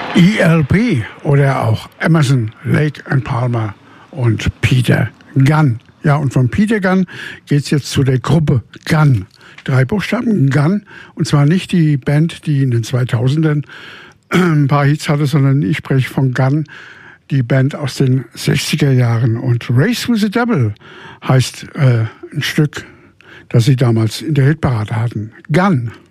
ELP oder auch Emerson, Lake and Palmer und Peter Gunn. Ja, und von Peter Gunn geht es jetzt zu der Gruppe Gunn. 3 Buchstaben, Gunn. Und zwar nicht die Band, die in den 2000ern ein paar Hits hatte, sondern ich spreche von Gunn, die Band aus den 60er Jahren. Und Race with the Devil heißt ein Stück, das sie damals in der Hitparade hatten. Gunn.